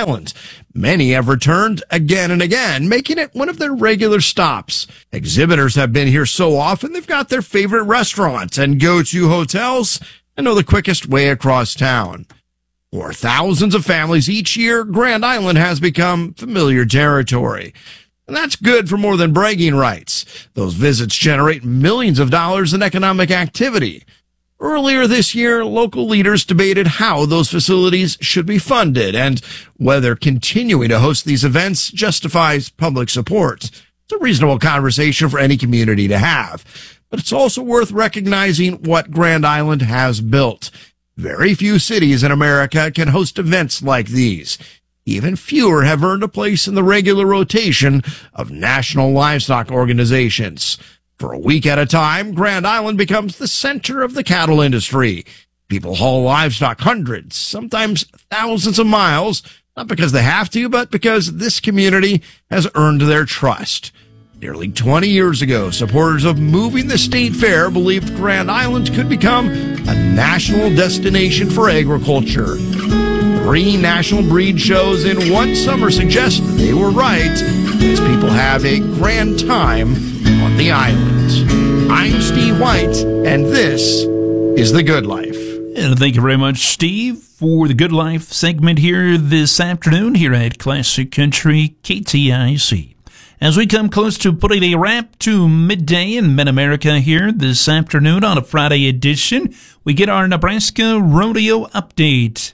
Island. Many have returned again and again, making it one of their regular stops. Exhibitors have been here so often, they've got their favorite restaurants and go-to hotels and know the quickest way across town. For thousands of families each year, Grand Island has become familiar territory. And that's good for more than bragging rights. Those visits generate millions of dollars in economic activity. Earlier this year, local leaders debated how those facilities should be funded and whether continuing to host these events justifies public support. It's a reasonable conversation for any community to have. But it's also worth recognizing what Grand Island has built. Very few cities in America can host events like these. Even fewer have earned a place in the regular rotation of national livestock organizations. For a week at a time, Grand Island becomes the center of the cattle industry. People haul livestock hundreds, sometimes thousands of miles, not because they have to, but because this community has earned their trust. Nearly 20 years ago, supporters of moving the state fair believed Grand Island could become a national destination for agriculture. 3 national breed shows in one summer suggest they were right, as people have a grand time on the island. I'm Steve White, and this is The Good Life. And thank you very much, Steve, for the Good Life segment here this afternoon here at Classic Country KTIC. As we come close to putting a wrap to midday in Mid-America here this afternoon on a Friday edition, we get our Nebraska Rodeo Update.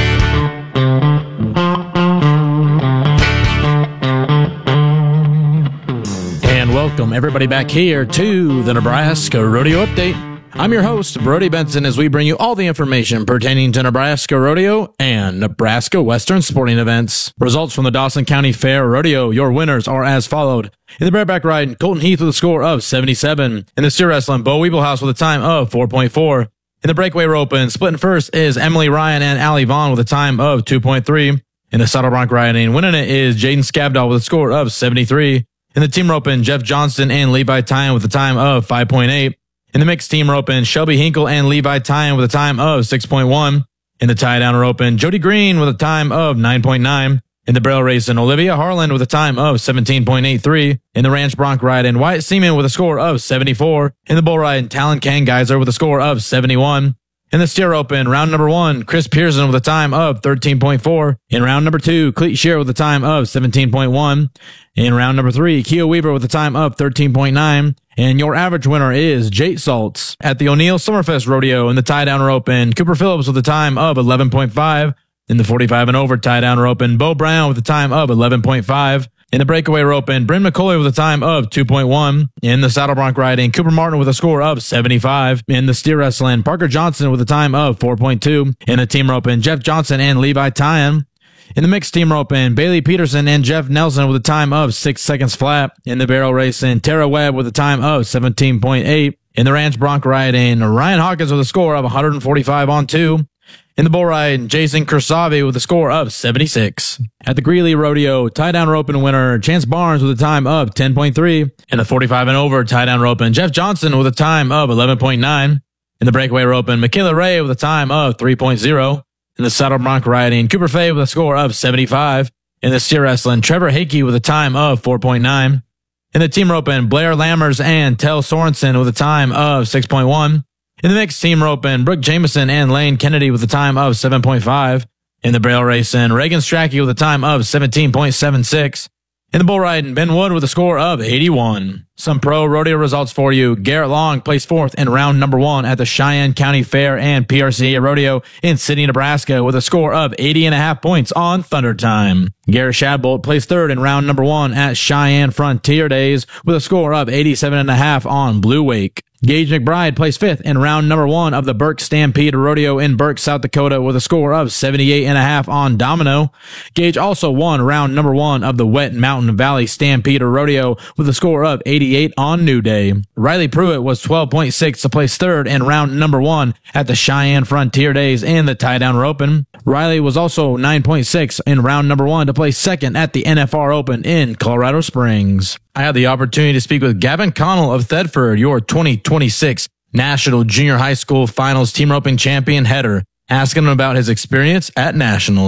And welcome everybody back here to the Nebraska Rodeo Update. I'm your host, Brody Benson, as we bring you all the information pertaining to Nebraska Rodeo and Nebraska Western sporting events. Results from the Dawson County Fair Rodeo. Your winners are as followed. In the bareback ride, Colton Heath with a score of 77. In the steer wrestling, Bo Weeblehouse with a time of 4.4. In the breakaway rope and splitting first is Emily Ryan and Allie Vaughn with a time of 2.3. In the saddle bronc riding, winning it is Jaden Skabdahl with a score of 73. In the team roping, Jeff Johnston and Levi Tyan with a time of 5.8. In the mixed team roping, Shelby Hinkle and Levi Tyan with a time of 6.1. In the tie-down roping, Jody Green with a time of 9.9. In the barrel racing, Olivia Harlan with a time of 17.83. In the ranch bronc riding, Wyatt Seaman with a score of 74. In the bull riding, Talon Kangeiser with a score of 71. In the steer open, round number 1, Chris Pearson with a time of 13.4. In round number 2, Cleet Shear with a time of 17.1. In round number 3, Keo Weaver with a time of 13.9. And your average winner is Jake Saltz. At the O'Neill Summerfest Rodeo in the tie-down rope, and Cooper Phillips with a time of 11.5. In the 45 and over tie-down rope, and Bo Brown with a time of 11.5. In the breakaway rope, and Bryn McCoy with a time of 2.1. In the saddle bronc riding, Cooper Martin with a score of 75. In the steer wrestling, Parker Johnson with a time of 4.2. In the team rope, and Jeff Johnson and Levi Tyan. In the mixed team roping, Bailey Peterson and Jeff Nelson with a time of 6 seconds flat. In the barrel racing, Tara Webb with a time of 17.8. In the ranch bronc riding, Ryan Hawkins with a score of 145 on 2. In the bull ride, Jason Kursavi with a score of 76. At the Greeley Rodeo, tie-down roping winner, Chance Barnes with a time of 10.3. In the 45 and over tie-down roping, Jeff Johnson with a time of 11.9. In the breakaway roping, Michaela Ray with a time of 3.0. In the saddle bronc riding, Cooper Fay with a score of 75. In the steer wrestling, Trevor Hakey with a time of 4.9. In the team roping, Blair Lammers and Tell Sorensen with a time of 6.1. In the mixed team roping, Brooke Jameson and Lane Kennedy with a time of 7.5. In the barrel racing, Reagan Strachey with a time of 17.76. In the bull riding, Ben Wood with a score of 81. Some pro rodeo results for you. Garrett Long placed 4th in round number 1 at the Cheyenne County Fair and PRCA Rodeo in Sidney, Nebraska with a score of 80.5 points on Thunder Time. Garrett Shadbolt placed 3rd in round number 1 at Cheyenne Frontier Days with a score of 87.5 on Blue Wake. Gage McBride placed 5th in round number 1 of the Burke Stampede Rodeo in Burke, South Dakota with a score of 78.5 on Domino. Gage also won round number 1 of the Wet Mountain Valley Stampede Rodeo with a score of 88 on New Day. Riley Pruitt was 12.6 to place 3rd in round number 1 at the Cheyenne Frontier Days in the tie-down roping. Riley was also 9.6 in round number 1 to place 2nd at the NFR Open in Colorado Springs. I had the opportunity to speak with Gavin Connell of Thedford, your 2026 National Junior High School Finals Team Roping Champion header, asking him about his experience at Nationals.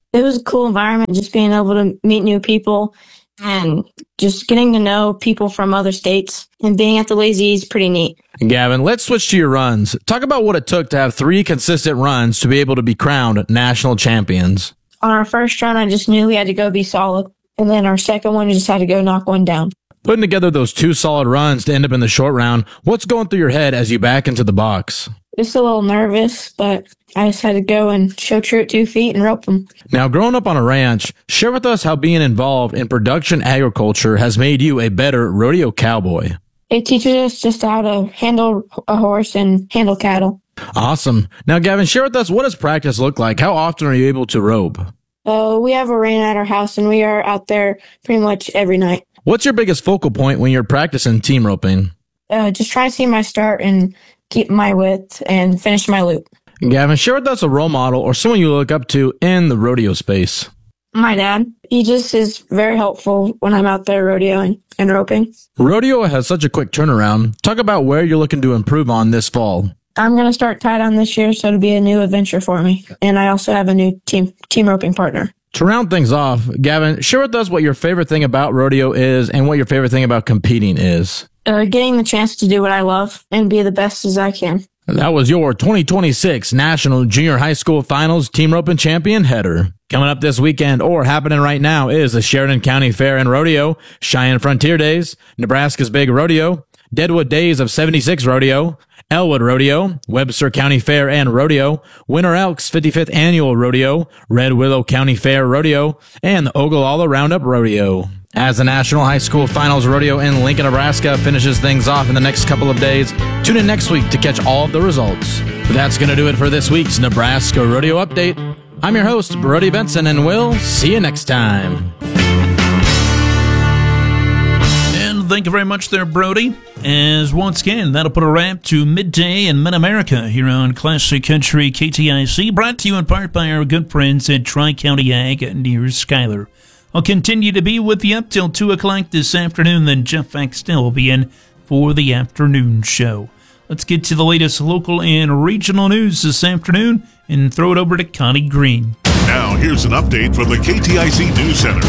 It was a cool environment, just being able to meet new people and just getting to know people from other states, and being at the Lazy is pretty neat. Gavin, let's switch to your runs. Talk about what it took to have 3 consistent runs to be able to be crowned national champions. On our first run, I just knew we had to go be solid. And then our second one, we just had to go knock one down. Putting together those 2 solid runs to end up in the short round, what's going through your head as you back into the box? Just a little nervous, but I just had to go and show true at 2 feet and rope them. Now, growing up on a ranch, share with us how being involved in production agriculture has made you a better rodeo cowboy. It teaches us just how to handle a horse and handle cattle. Awesome. Now, Gavin, share with us, what does practice look like? How often are you able to rope? We have a ring at our house, and we are out there pretty much every night. What's your biggest focal point when you're practicing team roping? Just try to see my start and keep my width and finish my loop. Gavin, share with us a role model or someone you look up to in the rodeo space. My dad. He just is very helpful when I'm out there rodeoing and roping. Rodeo has such a quick turnaround. Talk about where you're looking to improve on this fall. I'm going to start tie down this year, so it'll be a new adventure for me. And I also have a new team roping partner. To round things off, Gavin, share with us what your favorite thing about rodeo is and what your favorite thing about competing is. Getting the chance to do what I love and be the best as I can. That was your 2026 National Junior High School Finals Team Roping Champion header. Coming up this weekend, or happening right now, is the Sheridan County Fair and Rodeo, Cheyenne Frontier Days, Nebraska's Big Rodeo, Deadwood Days of 76 Rodeo, Elwood Rodeo, Webster County Fair and Rodeo, Winter Elk's 55th Annual Rodeo, Red Willow County Fair Rodeo, and the Ogallala Roundup Rodeo. As the National High School Finals Rodeo in Lincoln, Nebraska finishes things off in the next couple of days, tune in next week to catch all of the results. That's going to do it for this week's Nebraska Rodeo Update. I'm your host, Brody Benson, and we'll see you next time. And thank you very much there, Brody. As once again, that'll put a wrap to Midday in Mid-America here on Classic Country KTIC, brought to you in part by our good friends at Tri-County Ag near Schuyler. I'll continue to be with you up till 2 o'clock this afternoon, then Jeff Axtell will be in for the afternoon show. Let's get to the latest local and regional news this afternoon and throw it over to Connie Green. Now, here's an update from the KTIC News Center.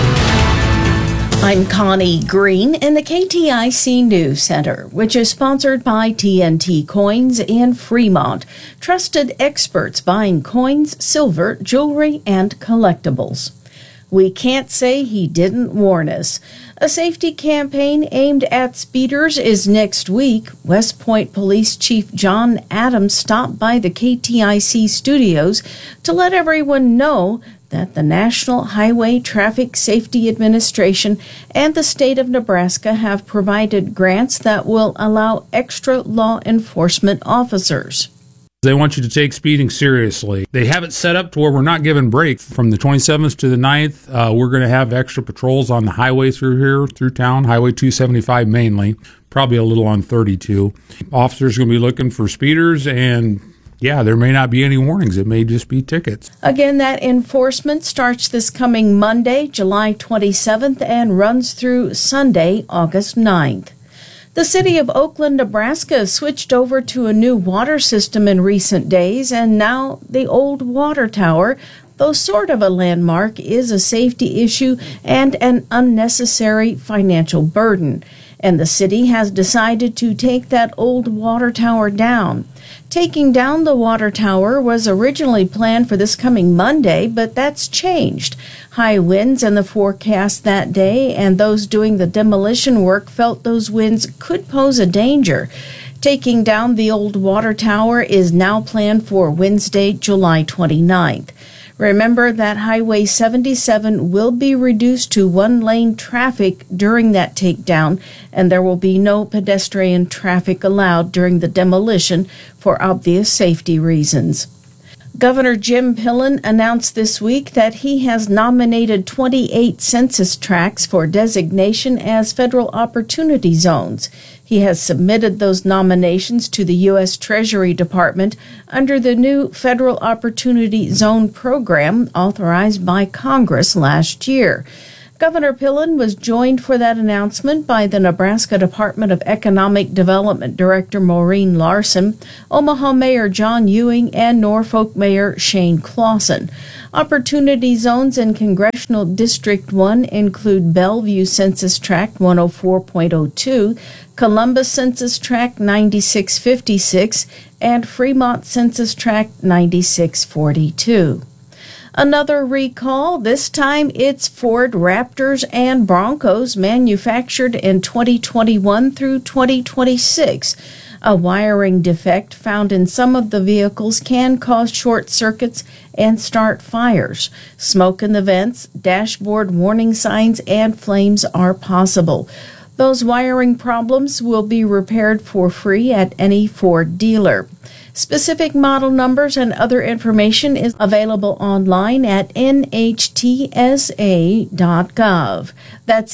I'm Connie Green in the KTIC News Center, which is sponsored by TNT Coins in Fremont, trusted experts buying coins, silver, jewelry, and collectibles. We can't say he didn't warn us. A safety campaign aimed at speeders is next week. West Point Police Chief John Adams stopped by the KTIC studios to let everyone know that the National Highway Traffic Safety Administration and the state of Nebraska have provided grants that will allow extra law enforcement officers. They want you to take speeding seriously. They have it set up to where we're not giving breaks. From the 27th to the 9th, we're going to have extra patrols on the highway through here, through town, Highway 275 mainly, probably a little on 32. Officers are going to be looking for speeders, and yeah, there may not be any warnings. It may just be tickets. Again, that enforcement starts this coming Monday, July 27th, and runs through Sunday, August 9th. The city of Oakland, Nebraska switched over to a new water system in recent days, and now the old water tower, though sort of a landmark, is a safety issue and an unnecessary financial burden. And the city has decided to take that old water tower down. Taking down the water tower was originally planned for this coming Monday, but that's changed. High winds in the forecast that day, and those doing the demolition work felt those winds could pose a danger. Taking down the old water tower is now planned for Wednesday, July 29th. Remember that Highway 77 will be reduced to one-lane traffic during that takedown, and there will be no pedestrian traffic allowed during the demolition for obvious safety reasons. Governor Jim Pillen announced this week that he has nominated 28 census tracts for designation as federal opportunity zones. He has submitted those nominations to the U.S. Treasury Department under the new Federal Opportunity Zone program authorized by Congress last year. Governor Pillen was joined for that announcement by the Nebraska Department of Economic Development Director Maureen Larson, Omaha Mayor John Ewing, and Norfolk Mayor Shane Clausen. Opportunity zones in Congressional District 1 include Bellevue Census Tract 104.02, Columbus Census Tract 9656, and Fremont Census Tract 9642. Another recall, this time it's Ford Raptors and Broncos manufactured in 2021 through 2026. A wiring defect found in some of the vehicles can cause short circuits and start fires. Smoke in the vents, dashboard warning signs, and flames are possible. Those wiring problems will be repaired for free at any Ford dealer. Specific model numbers and other information is available online at nhtsa.gov. That's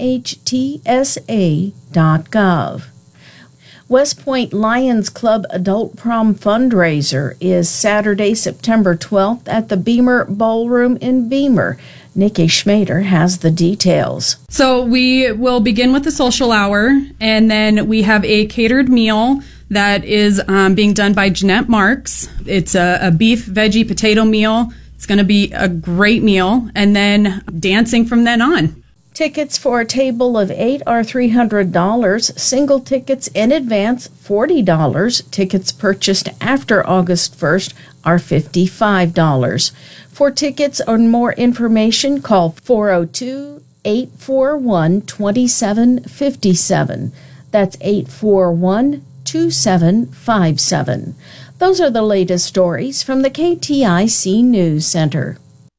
nhtsa.gov. West Point Lions Club Adult Prom Fundraiser is Saturday, September 12th at the Beamer Ballroom in Beamer. Nikki Schmader has the details. So we will begin with the social hour, and then we have a catered meal that is being done by Jeanette Marks. It's a beef, veggie, potato meal. It's going to be a great meal, and then dancing from then on. Tickets for a table of 8 are $300. Single tickets in advance, $40. Tickets purchased after August 1st are $55. For tickets or more information, call 402-841-2757. That's 841-2757. Those are the latest stories from the KTIC News Center.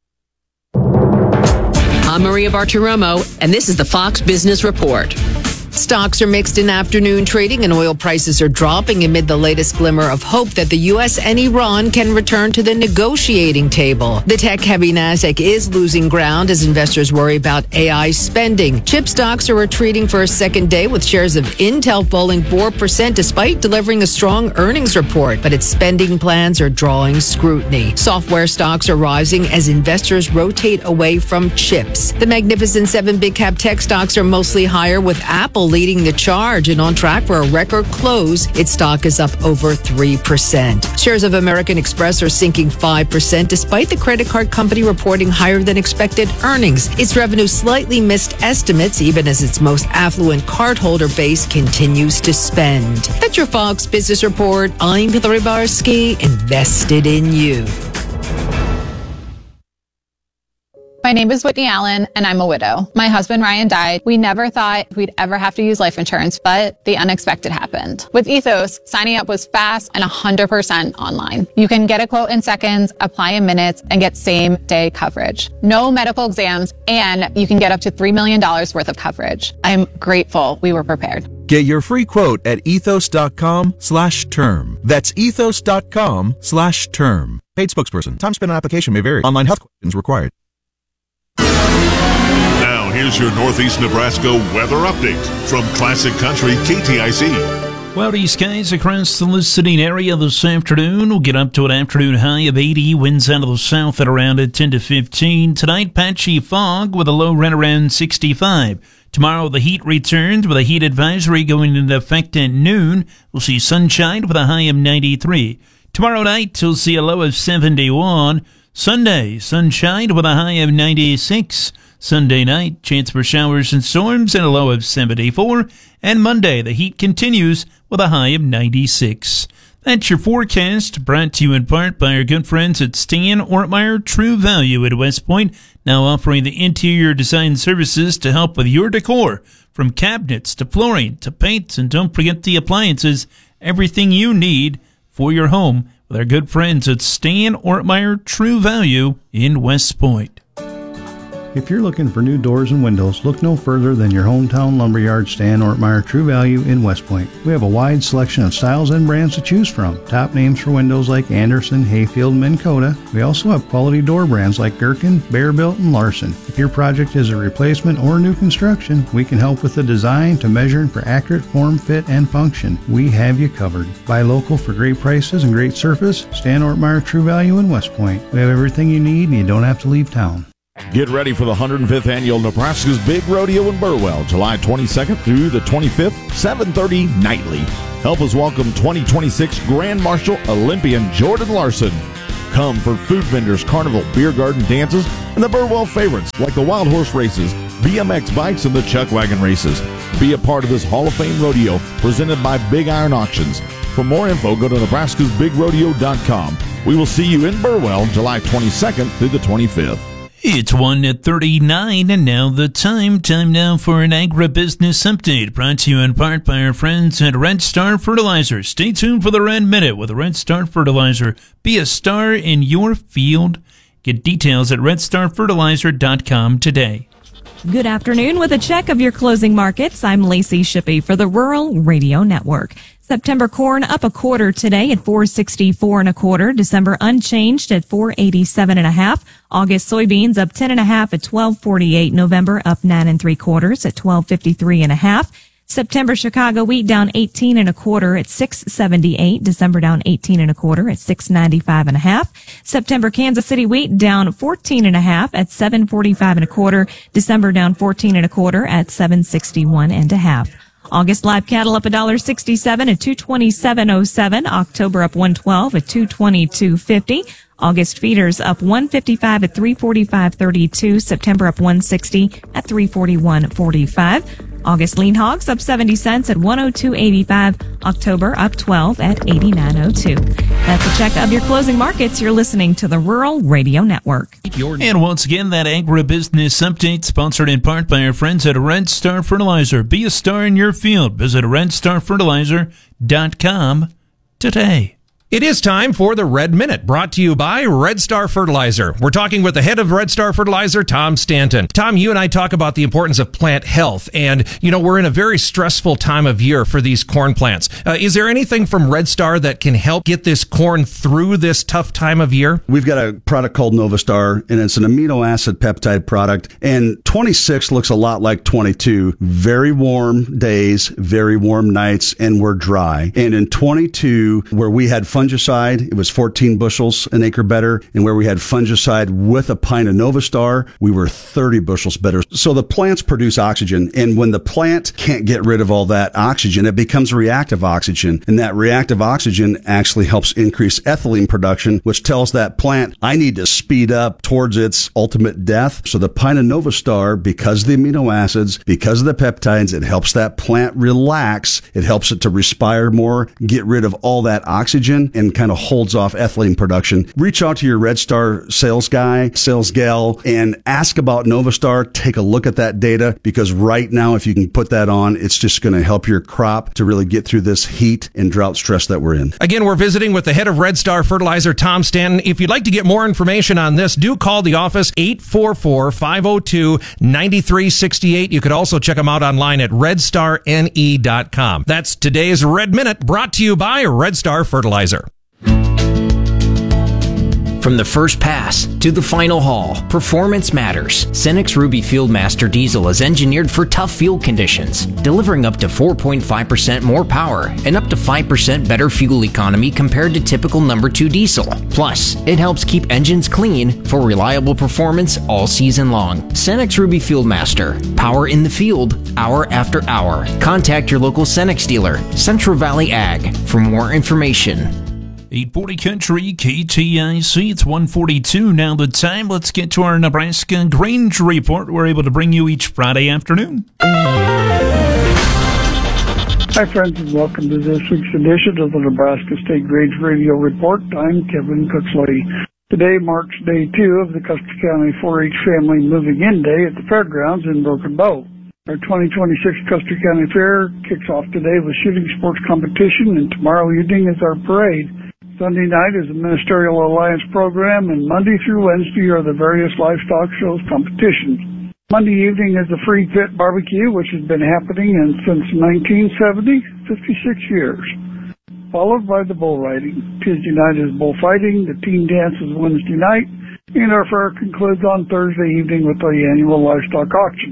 I'm Maria Bartiromo, and this is the Fox Business Report. Stocks are mixed in afternoon trading, and oil prices are dropping amid the latest glimmer of hope that the U.S. and Iran can return to the negotiating table. The tech-heavy Nasdaq is losing ground as investors worry about AI spending. Chip stocks are retreating for a second day, with shares of Intel falling 4% despite delivering a strong earnings report, but its spending plans are drawing scrutiny. Software stocks are rising as investors rotate away from chips. The Magnificent 7 big-cap tech stocks are mostly higher, with Apple leading the charge and on track for a record close. Its stock is up over 3%. Shares of American Express are sinking 5% despite the credit card company reporting higher than expected earnings. Its revenue slightly missed estimates, even as its most affluent cardholder base continues to spend. That's your Fox Business Report. I'm Hillary Barsky, invested in you. My name is Whitney Allen, and I'm a widow. My husband, Ryan, died. We never thought we'd ever have to use life insurance, but the unexpected happened. With Ethos, signing up was fast and 100% online. You can get a quote in seconds, apply in minutes, and get same-day coverage. No medical exams, and you can get up to $3 million worth of coverage. I'm grateful we were prepared. Get your free quote at ethos.com/term. That's ethos.com/term. Paid spokesperson. Time spent on application may vary. Online health questions required. Now, here's your Northeast Nebraska weather update from Classic Country KTIC. Cloudy skies across the listening area this afternoon. We'll get up to an afternoon high of 80. Winds out of the south at around 10 to 15. Tonight, patchy fog with a low right around 65. Tomorrow, the heat returns with a heat advisory going into effect at noon. We'll see sunshine with a high of 93. Tomorrow night, you'll see a low of 71. Sunday, sunshine with a high of 96. Sunday night, chance for showers and storms and a low of 74. And Monday, the heat continues with a high of 96. That's your forecast, brought to you in part by our good friends at Stan Ortmeyer True Value at West Point, now offering the interior design services to help with your decor, from cabinets to flooring to paints, and don't forget the appliances, everything you need for your home with our good friends at Stan Ortmeyer True Value in West Point. If you're looking for new doors and windows, look no further than your hometown lumberyard, Stan Ortmeyer True Value in West Point. We have a wide selection of styles and brands to choose from. Top names for windows like Anderson, Hayfield, and Minn Kota. We also have quality door brands like Gherkin, Bearbuilt, and Larson. If your project is a replacement or new construction, we can help with the design to measure for accurate form, fit, and function. We have you covered. Buy local for great prices and great service. Stan Ortmeyer True Value in West Point. We have everything you need and you don't have to leave town. Get ready for the 105th Annual Nebraska's Big Rodeo in Burwell, July 22nd through the 25th, 7:30 nightly. Help us welcome 2026 Grand Marshal Olympian Jordan Larson. Come for food vendors, carnival, beer garden dances, and the Burwell favorites like the Wild Horse races, BMX bikes, and the Chuck Wagon races. Be a part of this Hall of Fame rodeo presented by Big Iron Auctions. For more info, go to nebraskasbigrodeo.com. We will see you in Burwell, July 22nd through the 25th. It's 1:39, and now the time now for an agribusiness update, brought to you in part by our friends at Red Star Fertilizer. Stay tuned for the Red Minute with Red Star Fertilizer. Be a star in your field. Get details at redstarfertilizer.com today. Good afternoon. With a check of your closing markets, I'm Lacey Shippey for the Rural Radio Network. September corn up a quarter today at $4.64 1/4. December unchanged at $4.87 1/2. August soybeans up 10 1/2 at $12.48. November up 9 3/4 at $12.53 1/2. September Chicago wheat down 18 1/4 at $6.78. December down 18 1/4 at $6.95 1/2. September Kansas City wheat down 14 1/2 at $7.45 1/4. December down 14 1/4 at $7.61 1/2. August live cattle up $1.67 at $227.07. October up $1.12 at $222.50. August feeders up $1.55 at $345.32. September up $1.60 at $341.45. August lean hogs up 70 cents at $102.85. October up 12 at $89.02. That's a check of your closing markets. You're listening to the Rural Radio Network. And once again, that agribusiness update sponsored in part by our friends at Red Star Fertilizer. Be a star in your field. Visit redstarfertilizer.com today. It is time for the Red Minute, brought to you by Red Star Fertilizer. We're talking with the head of Red Star Fertilizer, Tom Stanton. Tom, you and I talk about the importance of plant health, and, we're in a very stressful time of year for these corn plants. Is there anything from Red Star that can help get this corn through this tough time of year? We've got a product called Novastar, and it's an amino acid peptide product, and 26 looks a lot like 22. Very warm days, very warm nights, and we're dry. And in 22, where we had fungicide, it was 14 bushels an acre better. And where we had fungicide with a pint of Novastar, we were 30 bushels better. So the plants produce oxygen. And when the plant can't get rid of all that oxygen, it becomes reactive oxygen. And that reactive oxygen actually helps increase ethylene production, which tells that plant, I need to speed up towards its ultimate death. So the pint of Novastar, because of the amino acids, because of the peptides, it helps that plant relax. It helps it to respire more, get rid of all that oxygen, and kind of holds off ethylene production. Reach out to your Red Star sales guy, sales gal, and ask about Novastar. Take a look at that data, because right now, if you can put that on, it's just going to help your crop to really get through this heat and drought stress that we're in. Again, we're visiting with the head of Red Star Fertilizer, Tom Stanton. If you'd like to get more information on this, do call the office, 844-502-9368. You could also check them out online at redstarne.com. That's today's Red Minute, brought to you by Red Star Fertilizer. From the first pass to the final haul, performance matters. Cenex Ruby Fieldmaster Diesel is engineered for tough field conditions, delivering up to 4.5% more power and up to 5% better fuel economy compared to typical number 2 diesel. Plus, it helps keep engines clean for reliable performance all season long. Cenex Ruby Fieldmaster, power in the field, hour after hour. Contact your local Cenex dealer, Central Valley Ag, for more information. 840 Country, KTIC, it's 1:42 now the time. Let's get to our Nebraska Grange Report we're able to bring you each Friday afternoon. Hi friends, and welcome to this week's edition of the Nebraska State Grange Radio Report. I'm Kevin Cooksley. Today marks day 2 of the Custer County 4-H Family Moving In Day at the fairgrounds in Broken Bow. Our 2026 Custer County Fair kicks off today with shooting sports competition, and tomorrow evening is our parade. Sunday night is the Ministerial Alliance program, and Monday through Wednesday are the various livestock shows competitions. Monday evening is the Free Pit Barbecue, which has been happening since 1970, 56 years, followed by the bull riding. Tuesday night is bullfighting, the team dance is Wednesday night, and our fair concludes on Thursday evening with the annual livestock auction.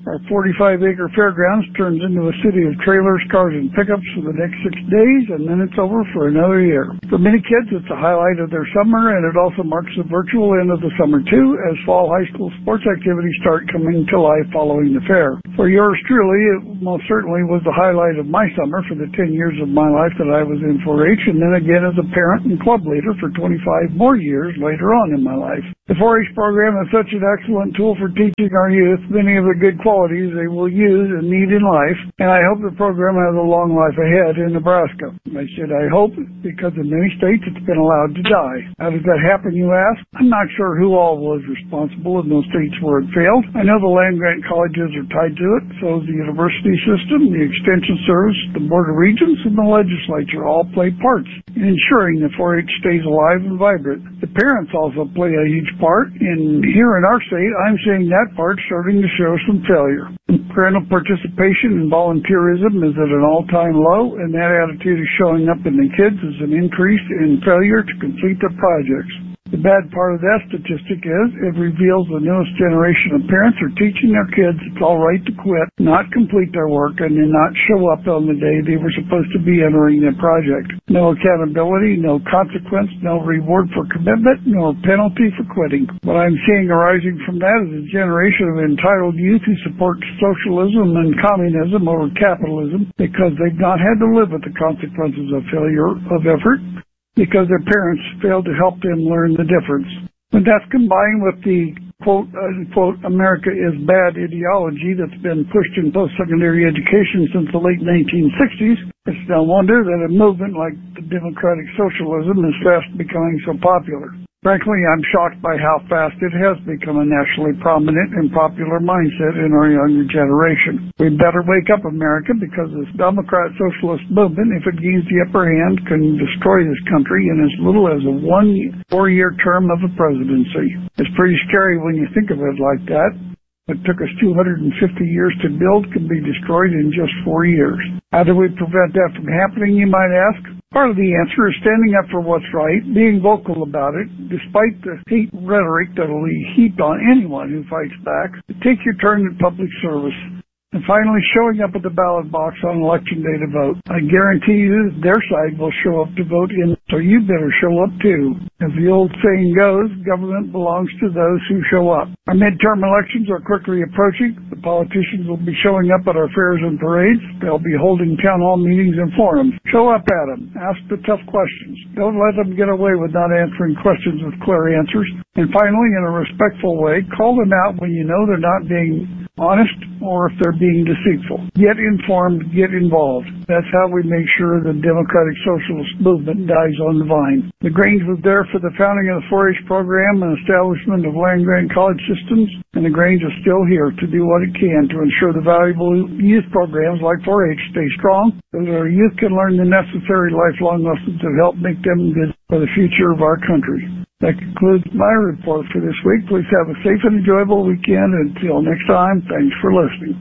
Our 45-acre fairgrounds turns into a city of trailers, cars, and pickups for the next 6 days, and then it's over for another year. For many kids, it's a highlight of their summer, and it also marks the virtual end of the summer, too, as fall high school sports activities start coming to life following the fair. For yours truly, it most certainly was the highlight of my summer for the 10 years of my life that I was in 4-H, and then again as a parent and club leader for 25 more years later on in my life. The 4-H program is such an excellent tool for teaching our youth many of the good qualities they will use and need in life, and I hope the program has a long life ahead in Nebraska. I said I hope because in many states it's been allowed to die. How does that happen, you ask? I'm not sure who all was responsible in those states where it failed. I know the land-grant colleges are tied to it, so is the university system, the extension service, the board of regents, and the legislature all play parts in ensuring the 4-H stays alive and vibrant. The parents also play a huge part, and here in our state, I'm seeing that part starting to show some failure. Parental participation and volunteerism is at an all-time low, and that attitude is showing up in the kids as an increase in failure to complete their projects. The bad part of that statistic is it reveals the newest generation of parents are teaching their kids it's all right to quit, not complete their work, and then not show up on the day they were supposed to be entering their project. No accountability, no consequence, no reward for commitment, no penalty for quitting. What I'm seeing arising from that is a generation of entitled youth who support socialism and communism over capitalism because they've not had to live with the consequences of failure of effort, because their parents failed to help them learn the difference. When that's combined with the quote-unquote America is bad ideology that's been pushed in post-secondary education since the late 1960s, it's no wonder that a movement like the democratic socialism is fast becoming so popular. Frankly, I'm shocked by how fast it has become a nationally prominent and popular mindset in our younger generation. We better wake up, America, because this Democrat socialist movement, if it gains the upper hand, can destroy this country in as little as a 4-year term of a presidency. It's pretty scary when you think of it like that. What took us 250 years to build can be destroyed in just 4 years. How do we prevent that from happening, you might ask? Part of the answer is standing up for what's right, being vocal about it, despite the hate rhetoric that will be heaped on anyone who fights back. Take your turn in public service. And finally, showing up at the ballot box on election day to vote. I guarantee you that their side will show up to vote in, so you better show up too. As the old saying goes, government belongs to those who show up. Our midterm elections are quickly approaching. The politicians will be showing up at our fairs and parades. They'll be holding town hall meetings and forums. Show up at them. Ask the tough questions. Don't let them get away with not answering questions with clear answers. And finally, in a respectful way, call them out when you know they're not being honest or if they're being deceitful. Get informed, get involved. That's how we make sure the democratic socialist movement dies on the vine. The Grange was there for the founding of the 4-H program and establishment of land-grant college systems, and the Grange is still here to do what it can to ensure the valuable youth programs like 4-H stay strong, so that our youth can learn the necessary lifelong lessons that help make them good for the future of our country. That concludes my report for this week. Please have a safe and enjoyable weekend. Until next time, thanks for listening.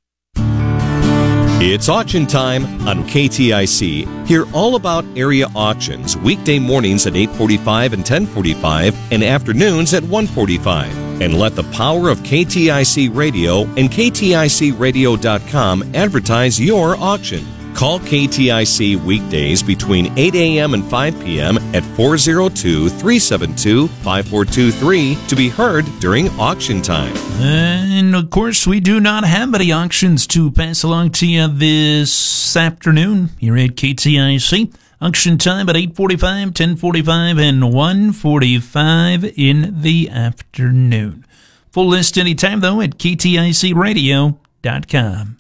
It's auction time on KTIC. Hear all about area auctions weekday mornings at 8:45 and 10:45 and afternoons at 1:45. And let the power of KTIC Radio and KTICradio.com advertise your auction. Call KTIC weekdays between 8 a.m. and 5 p.m. at 402-372-5423 to be heard during auction time. And, of course, we do not have any auctions to pass along to you this afternoon here at KTIC. Auction time at 8:45, 10:45, and 1:45 in the afternoon. Full list anytime, though, at KTICradio.com.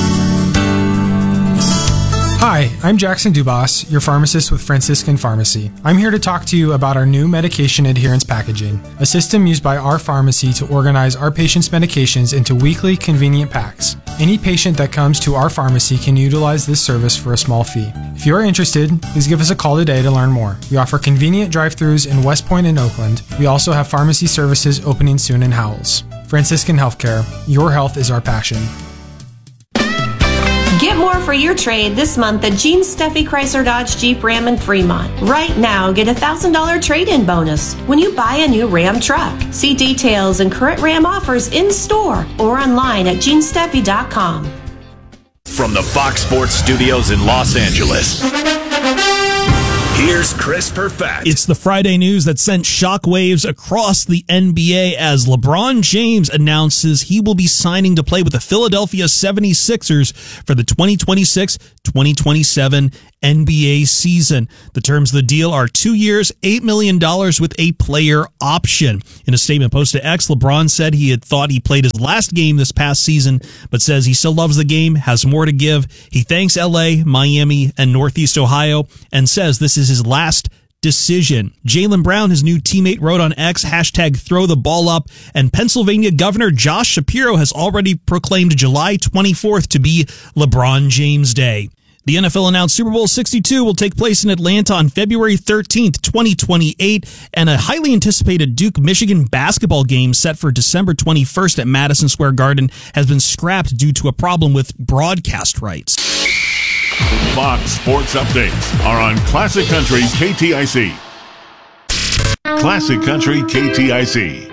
Hi, I'm Jackson Dubas, your pharmacist with Franciscan Pharmacy. I'm here to talk to you about our new medication adherence packaging, a system used by our pharmacy to organize our patients' medications into weekly convenient packs. Any patient that comes to our pharmacy can utilize this service for a small fee. If you are interested, please give us a call today to learn more. We offer convenient drive-thrus in West Point and Oakland. We also have pharmacy services opening soon in Howells. Franciscan Healthcare, your health is our passion. Get more for your trade this month at Gene Steffi Chrysler Dodge Jeep Ram in Fremont. Right now, get a $1,000 trade-in bonus when you buy a new Ram truck. See details and current Ram offers in store or online at genesteffi.com. From the Fox Sports Studios in Los Angeles, here's Chris Perfett. It's the Friday news that sent shockwaves across the NBA as LeBron James announces he will be signing to play with the Philadelphia 76ers for the 2026-2027 NBA season. The terms of the deal are 2 years, $8 million with a player option. In a statement posted to X, LeBron said he had thought he played his last game this past season, but says he still loves the game, has more to give. He thanks LA, Miami, and Northeast Ohio, and says this is his last decision. Jaylen Brown, his new teammate, wrote on X, #ThrowTheBallUp, and Pennsylvania Governor Josh Shapiro has already proclaimed July 24th to be LeBron James Day. The NFL announced Super Bowl 62 will take place in Atlanta on February 13th, 2028, and a highly anticipated Duke-Michigan basketball game set for December 21st at Madison Square Garden has been scrapped due to a problem with broadcast rights. Fox Sports Updates are on Classic Country KTIC. Classic Country KTIC.